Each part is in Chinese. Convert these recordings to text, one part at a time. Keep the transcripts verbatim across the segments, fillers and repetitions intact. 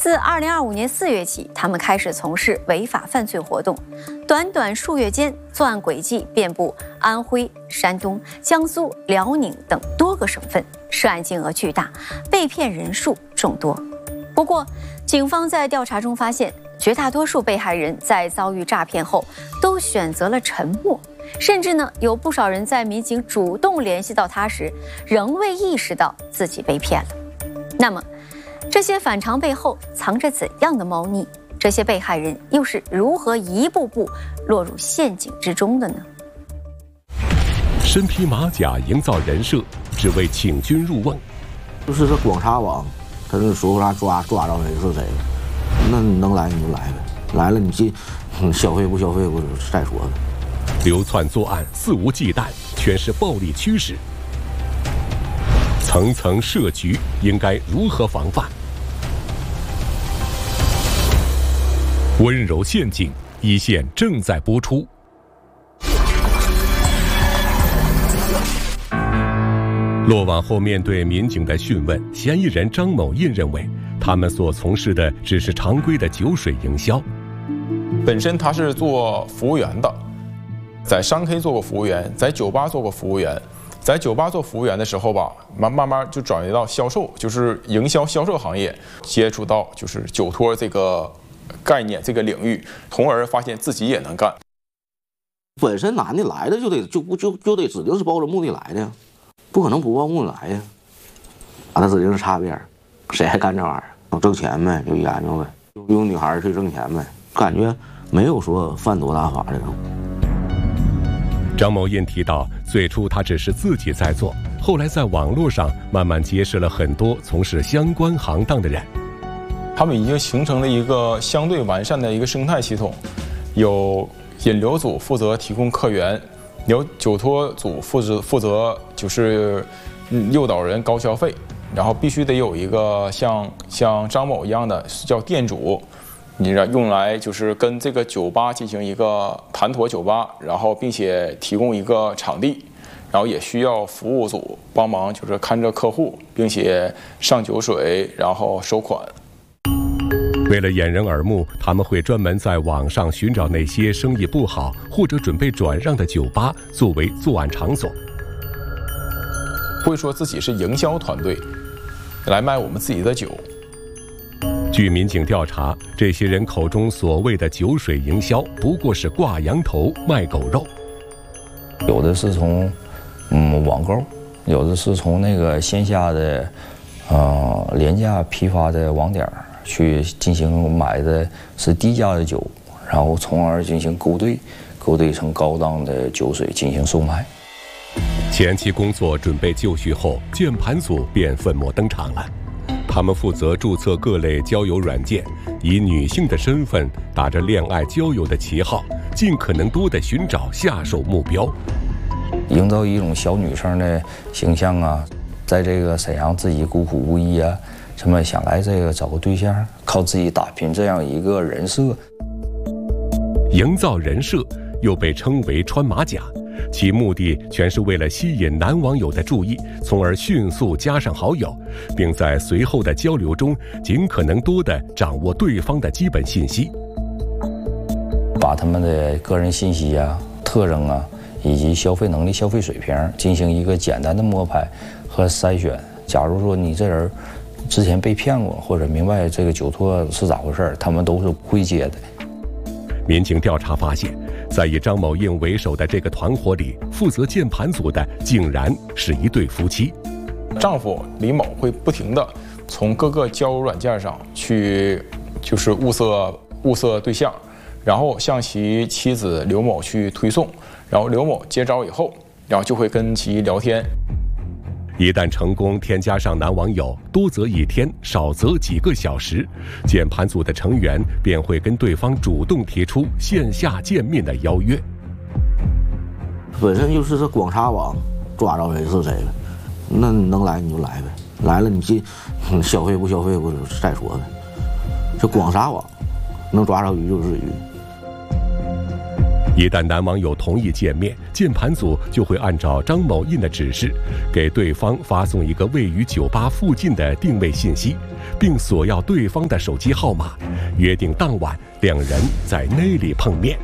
自二零二五年四月起，他们开始从事违法犯罪活动，短短数月间，作案轨迹遍布安徽、山东、江苏、辽宁等多个省份，涉案金额巨大，被骗人数众多。不过，警方在调查中发现，绝大多数被害人在遭遇诈骗后都选择了沉默，甚至呢，有不少人在民警主动联系到他时，仍未意识到自己被骗了。那么，这些反常背后藏着怎样的猫腻？这些被害人又是如何一步步落入陷阱之中的呢？ 身披马甲营造人设，只为请君入瓮。 就是这广撒网，他这说啥抓抓着谁是谁了。那你能来你就来呗，来了你进，消费不消费不再说呗。 流窜作案，肆无忌惮，全是暴力驱使。层层设局，应该如何防范？温柔陷阱，一线正在播出。落网后，面对民警的讯问，嫌疑人张某印认为，他们所从事的只是常规的酒水营销。 本身他是做服务员的，在商 K 做过服务员，在酒吧做过服务员。在酒吧做服务员的时候吧，慢慢慢就转移到销售，就是营销销售行业，接触到就是酒托这个概念这个领域，从而发现自己也能干。 本身男的来的就得就不就就得指定是抱着目的来的呀，不可能不抱目的来呀。啊，他指定是擦边，谁还干这玩意儿？挣钱呗，就研究呗，用女孩去挣钱呗，感觉没有说犯多大法这种。 张某印提到，最初他只是自己在做，后来在网络上慢慢结识了很多从事相关行当的人。 他们已经形成了一个相对完善的一个生态系统，有引流组负责提供客源，有酒托组负责负责就是诱导人高消费，然后必须得有一个像像张某一样的叫店主。你让用来就是跟这个酒吧进行一个谈妥酒吧，然后并且提供一个场地，然后也需要服务组帮忙，就是看着客户，并且上酒水，然后收款。 为了掩人耳目，他们会专门在网上寻找那些生意不好或者准备转让的酒吧作为作案场所。 会说自己是营销团队，来卖我们自己的酒。 据民警调查，这些人口中所谓的酒水营销，不过是挂羊头卖狗肉。 有的是从嗯网购，有的是从那个线下的呃廉价批发的网点去进行买的是低价的酒，然后从而进行勾兑，勾兑成高档的酒水进行售卖。 前期工作准备就绪后，键盘组便粉墨登场了。他们负责注册各类交友软件，以女性的身份，打着恋爱交友的旗号，尽可能多地寻找下手目标， 营造一种小女生的形象啊，在这个沈阳自己孤苦无依啊，什么想来这个找个对象，靠自己打拼这样一个人设。 营造人设又被称为穿马甲，其目的全是为了吸引男网友的注意，从而迅速加上好友，并在随后的交流中尽可能多地掌握对方的基本信息， 把他们的个人信息啊、特征啊，以及消费能力、消费水平进行一个简单的摸排和筛选。假如说你这人之前被骗过，或者明白这个酒托是咋回事，他们都是会接的。 民警调查发现，在以张某印为首的这个团伙里，负责键盘组的竟然是一对夫妻。 丈夫李某会不停地从各个交友软件上去，就是物色物色对象，然后向其妻子刘某去推送，然后刘某接招以后，然后就会跟其聊天。 一旦成功添加上男网友，多则一天，少则几个小时，键盘组的成员便会跟对方主动提出线下见面的邀约。 本身就是这广撒网，抓着谁是谁了。那你能来你就来呗，来了你进，消费不消费不再说呗。这广撒网，能抓着鱼就是鱼。 一旦男网友同意见面，键盘组就会按照张某印的指示，给对方发送一个位于酒吧附近的定位信息，并索要对方的手机号码，约定当晚两人在那里碰面。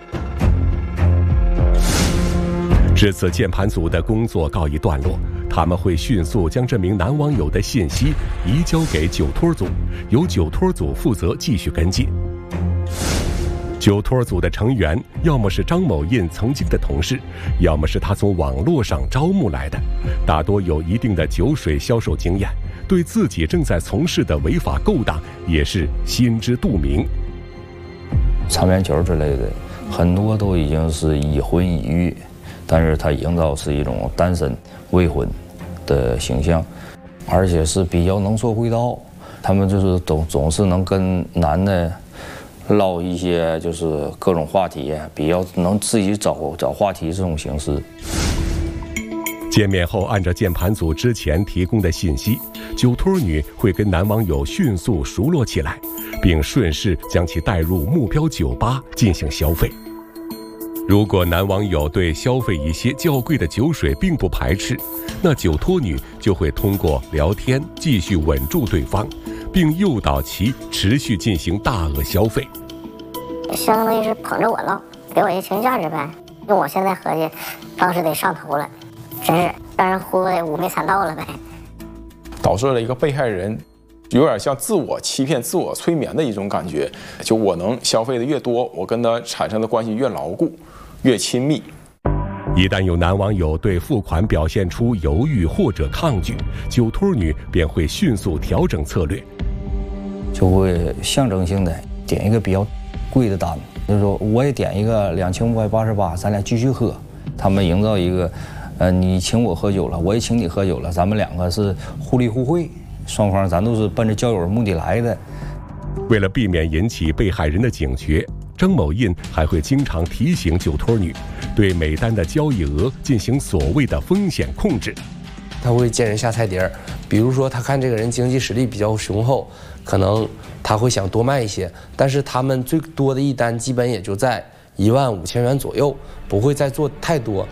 至此，键盘组的工作告一段落，他们会迅速将这名男网友的信息移交给酒托组，由酒托组负责继续跟进。酒托组的成员要么是张某印曾经的同事，要么是他从网络上招募来的，大多有一定的酒水销售经验，对自己正在从事的违法勾当也是心知肚明。 擦边球之类的，很多都已经是已婚已育，但是他营造是一种单身未婚的形象，而且是比较能说会道，他们就是总总是能跟男的唠一些就是各种话题，比较能自己找找话题这种形式。 见面后，按照键盘组之前提供的信息，酒托女会跟男网友迅速熟络起来，并顺势将其带入目标酒吧进行消费。如果男网友对消费一些较贵的酒水并不排斥，那酒托女就会通过聊天继续稳住对方，并诱导其持续进行大额消费。 相当于是捧着我唠，给我一些情绪价值呗。用我现在合计，当时得上头了，真是让人忽悠的五迷三道了呗。 导致了一个被害人有点像自我欺骗、自我催眠的一种感觉。就我能消费的越多，我跟他产生的关系越牢固、越亲密。 一旦有男网友对付款表现出犹豫或者抗拒，酒托女便会迅速调整策略， 就会象征性的点一个比较贵的单，就是说我也点一个两千五百八十八，咱俩继续喝。他们营造一个，呃，你请我喝酒了，我也请你喝酒了，咱们两个是互利互惠，双方咱都是奔着交友目的来的。 为了避免引起被害人的警觉，张某印还会经常提醒酒托女，对每单的交易额进行所谓的风险控制。 他会见人下菜碟儿，比如说他看这个人经济实力比较雄厚，可能他会想多卖一些，但是他们最多的一单基本也就在一万五千元左右，不会再做太多。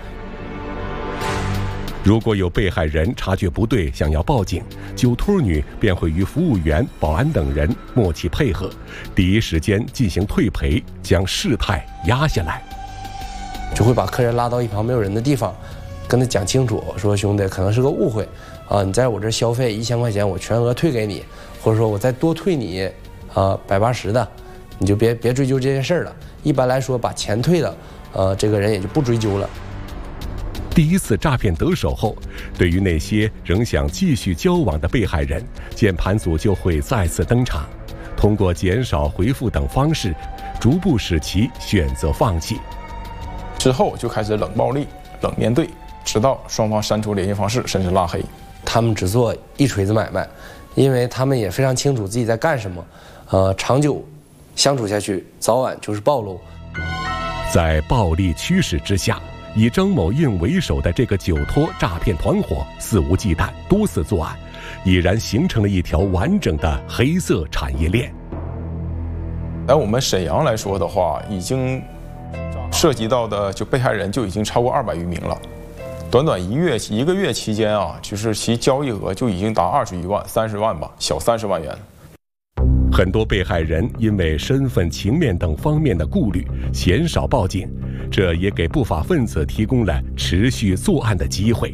如果有被害人察觉不对，想要报警，酒托女便会与服务员、保安等人默契配合，第一时间进行退赔，将事态压下来。 就会把客人拉到一旁没有人的地方，跟他讲清楚，说兄弟，可能是个误会啊，你在我这消费一千块钱，我全额退给你，或者说我再多退你啊百八十的，你就别别追究这件事了。一般来说，把钱退了，呃，这个人也就不追究了。 第一次诈骗得手后，对于那些仍想继续交往的被害人，键盘组就会再次登场，通过减少回复等方式，逐步使其选择放弃。 之后就开始冷暴力、冷面对，直到双方删除联系方式，甚至拉黑。 他们只做一锤子买卖，因为他们也非常清楚自己在干什么，呃，长久相处下去，早晚就是暴露。 在暴力驱使之下，以张某印为首的这个酒托诈骗团伙肆无忌惮，多次作案，已然形成了一条完整的黑色产业链。 在我们沈阳来说的话，已经涉及到的就被害人就已经超过二百余名了。短短一月一个月期间啊，就是其交易额就已经达二十余万、三十万吧，小三十万元。 很多被害人因为身份、情面等方面的顾虑，鲜少报警，这也给不法分子提供了持续作案的机会。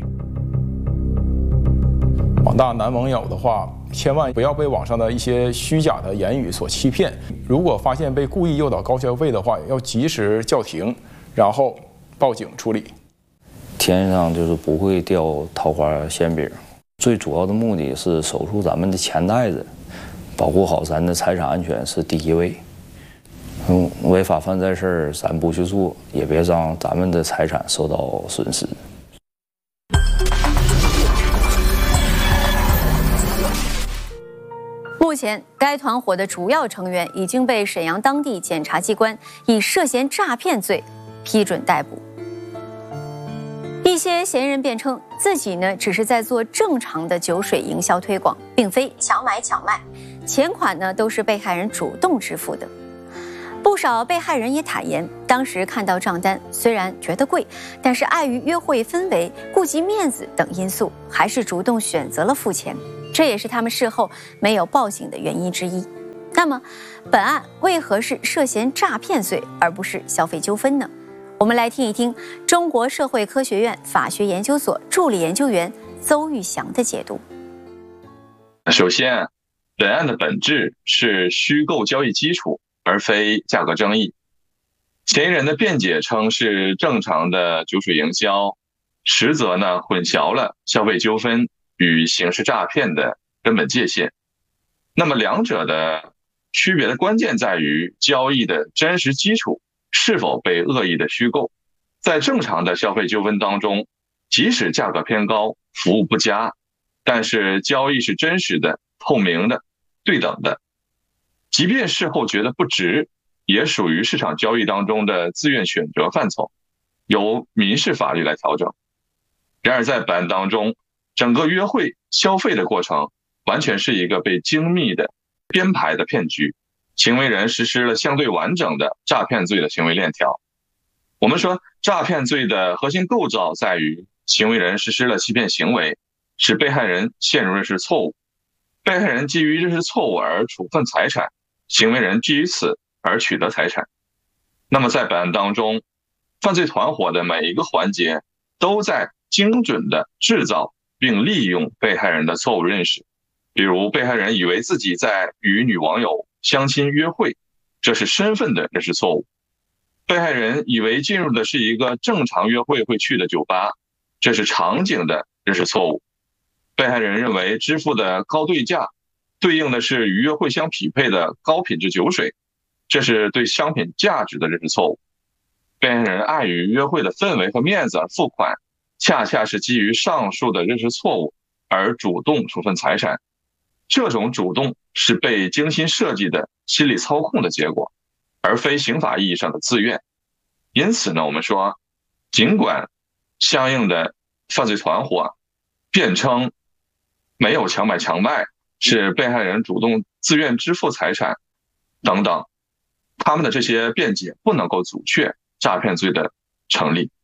广大男网友的话，千万不要被网上的一些虚假的言语所欺骗。如果发现被故意诱导高消费的话，要及时叫停，然后报警处理。 天上就是不会掉桃花馅饼，最主要的目的是守住咱们的钱袋子，保护好咱的财产安全是第一位。嗯，违法犯罪事儿咱不去做，也别让咱们的财产受到损失。 目前，该团伙的主要成员已经被沈阳当地检察机关以涉嫌诈骗罪批准逮捕。一些嫌疑人辩称，自己呢只是在做正常的酒水营销推广，并非强买强卖，钱款呢都是被害人主动支付的。不不少被害人也坦言，当时看到账单虽然觉得贵，但是碍于约会氛围、顾及面子等因素，还是主动选择了付钱，这也是他们事后没有报警的原因之一。那么，本案为何是涉嫌诈骗罪而不是消费纠纷呢？我们来听一听中国社会科学院法学研究所助理研究员邹玉祥的解读。 首先，本案的本质是虚构交易基础，而非价格争议。嫌疑人的辩解称是正常的酒水营销，实则呢混淆了消费纠纷与刑事诈骗的根本界限。那么两者的区别的关键在于交易的真实基础是否被恶意的虚构。在正常的消费纠纷当中，即使价格偏高，服务不佳，但是交易是真实的、透明的、对等的，即便事后觉得不值，也属于市场交易当中的自愿选择范畴，由民事法律来调整。然而在本案当中，整个约会消费的过程完全是一个被精密的编排的骗局，行为人实施了相对完整的诈骗罪的行为链条。我们说诈骗罪的核心构造在于行为人实施了欺骗行为，使被害人陷入认识错误，被害人基于认识错误而处分财产，行为人基于此而取得财产。那么在本案当中，犯罪团伙的每一个环节都在精准的制造并利用被害人的错误认识。比如被害人以为自己在与女网友相亲约会，这是身份的认识错误；被害人以为进入的是一个正常约会会去的酒吧，这是场景的认识错误；被害人认为支付的高对价对应的是与约会相匹配的高品质酒水，这是对商品价值的认识错误；被害人碍于约会的氛围和面子而付款，恰恰是基于上述的认识错误而主动处分财产。这种主动是被精心设计的心理操控的结果，而非刑法意义上的自愿。因此呢，我们说，尽管相应的犯罪团伙辩称没有强买强卖，是被害人主动自愿支付财产等等，他们的这些辩解不能够阻却诈骗罪的成立。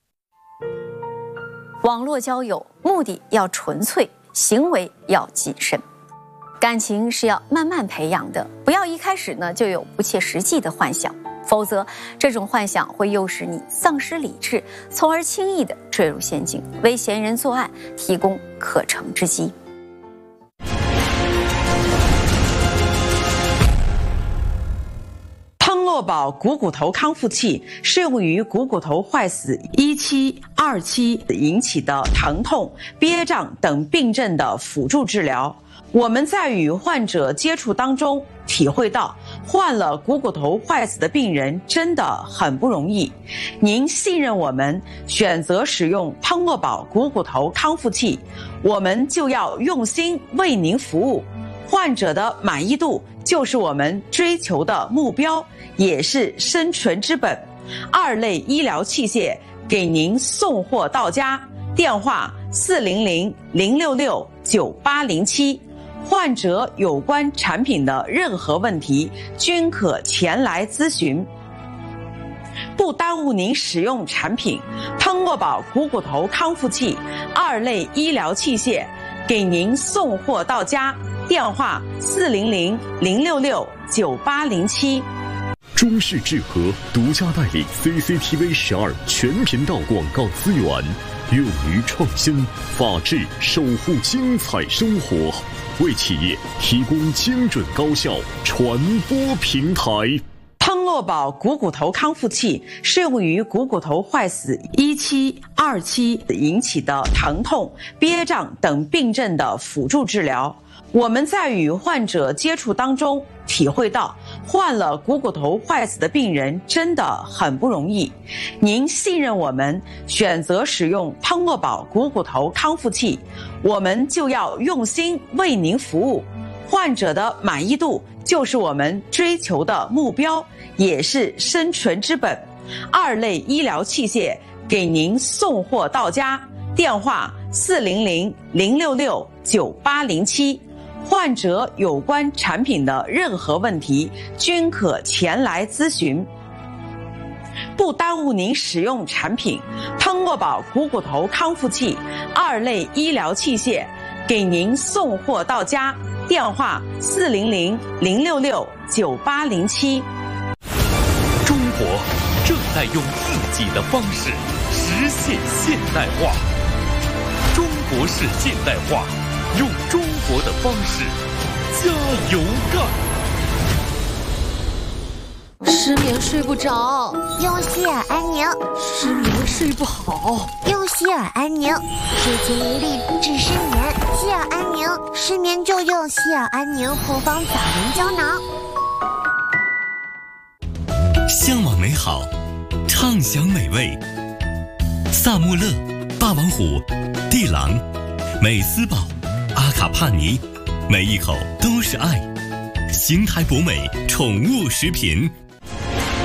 网络交友目的要纯粹，行为要谨慎。感情是要慢慢培养的，不要一开始呢就有不切实际的幻想，否则这种幻想会诱使你丧失理智，从而轻易的坠入陷阱，为嫌疑人作案提供可乘之机。 汤诺宝股骨头康复器适用于股骨头坏死一期、二期引起的疼痛、憋胀等病症的辅助治疗。我们在与患者接触当中体会到，患了股骨头坏死的病人真的很不容易。您信任我们，选择使用汤诺宝股骨头康复器，我们就要用心为您服务。患者的满意度就是我们追求的目标，也是生存之本。二类医疗器械给您送货到家，电话四零零零六六九八零七。患者有关产品的任何问题均可前来咨询，不耽误您使用产品。汤诺宝股骨头康复器二类医疗器械给您送货到家，电话四零零零六六九八零七。 中视智和独家代理 C C T V 十二全频道广告资源，勇于创新，法治守护精彩生活，为企业提供精准高效传播平台。 汤诺宝股骨头康复器适用于股骨头坏死一期、二期引起的疼痛、憋胀等病症的辅助治疗。我们在与患者接触当中体会到，患了股骨头坏死的病人真的很不容易。您信任我们，选择使用汤诺宝股骨头康复器，我们就要用心为您服务。患者的满意度就是我们追求的目标，也是生存之本。二类医疗器械给您送货到家，电话四零零零六六九八零七。 患者有关产品的任何问题均可前来咨询。不耽误您使用产品，通过宝股骨头康复器二类医疗器械给您送货到家。电话四零零零六六九八零七。 中国正在用自己的方式实现现代化。中国式现代化，用中国的方式加油干。 失眠睡不着， 用希尔安宁； 失眠睡不好， 用希尔安宁。睡前一粒治失眠，希尔安宁。失眠就用希尔安宁复方早眠胶囊。 向往美好，畅享美味。萨穆勒、霸王虎、地狼、美斯宝、阿卡帕尼，每一口都是爱。邢台博美宠物食品。